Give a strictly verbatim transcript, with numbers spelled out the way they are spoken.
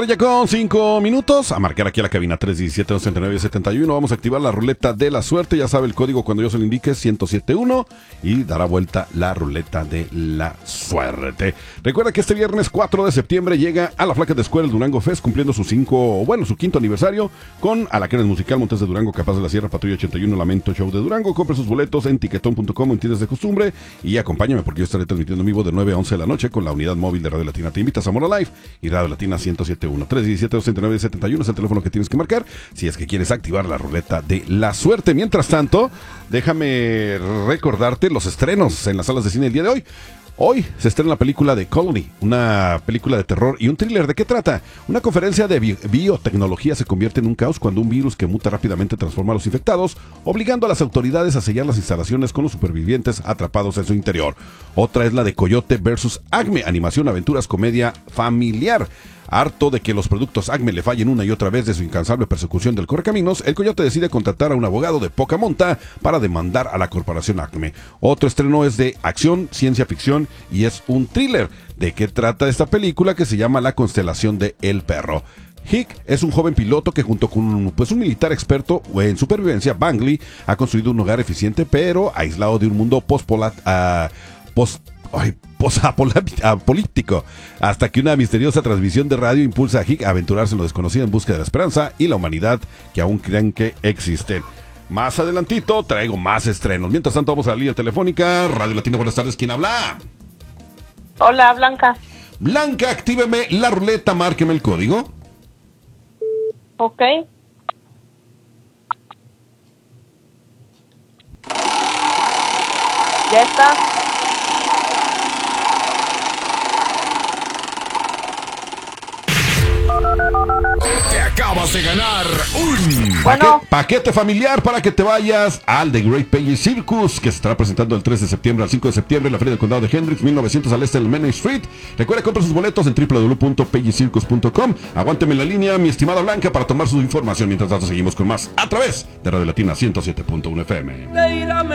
Ya con cinco minutos, a marcar aquí a la cabina tres diecisiete, dos treinta y nueve, setenta y uno. Vamos a activar la ruleta de la suerte. Ya sabe el código cuando yo se lo indique, ciento siete uno, y dará vuelta la ruleta de la suerte. Recuerda que este viernes cuatro de septiembre llega a la Flaca de Escuela el Durango Fest, cumpliendo su cinco, bueno, su quinto aniversario con Alacranes Musical, Montes de Durango, Capaz de la Sierra, Patrulla ochenta y uno, Lamento, Show de Durango. Compre sus boletos en tiquetón punto com, en tiendas de costumbre, y acompáñame porque yo estaré transmitiendo en vivo de nueve a once de la noche con la unidad móvil de Radio Latina. Te invita a Zamora Live y Radio Latina ciento siete uno. tres diecisiete, dos treinta y nueve, setenta y uno es el teléfono que tienes que marcar si es que quieres activar la ruleta de la suerte. Mientras tanto, déjame recordarte los estrenos en las salas de cine el día de hoy. Hoy se estrena la película de Colony, una película de terror y un thriller. ¿De qué trata? Una conferencia de bi- biotecnología se convierte en un caos cuando un virus que muta rápidamente transforma a los infectados, obligando a las autoridades a sellar las instalaciones con los supervivientes atrapados en su interior. Otra es la de Coyote versus Acme, animación, aventuras, comedia familiar. Harto de que los productos Acme le fallen una y otra vez de su incansable persecución del correcaminos, el Coyote decide contratar a un abogado de poca monta para demandar a la corporación Acme. Otro estreno es de acción, ciencia ficción y es un thriller. ¿De qué trata esta película que se llama La constelación de El Perro? Hick es un joven piloto que junto con un, pues un militar experto en supervivencia, Bangley, ha construido un hogar eficiente pero aislado de un mundo post-polat... Uh, post Ay, posapolítico, hasta que una misteriosa transmisión de radio impulsa a Hick a aventurarse en lo desconocido en busca de la esperanza y la humanidad que aún creen que existen. Más adelantito traigo más estrenos. Mientras tanto, vamos a la línea telefónica. Radio Latina, buenas tardes. ¿Quién habla? Hola, Blanca. Blanca, actíveme la ruleta, márqueme el código. Ok. Ya está. Te acabas de ganar un Bueno. Paquete, paquete familiar para que te vayas al The Great Peggy Circus, que se estará presentando el tres de septiembre al cinco de septiembre en la Feria del Condado de Hendricks, mil novecientos al este del Main Street. Recuerda, compra sus boletos en doble u doble u doble u punto peggy circus punto com. Aguánteme en la línea, mi estimada Blanca, para tomar su información. Mientras tanto, seguimos con más a través de Radio Latina ciento siete punto uno F M.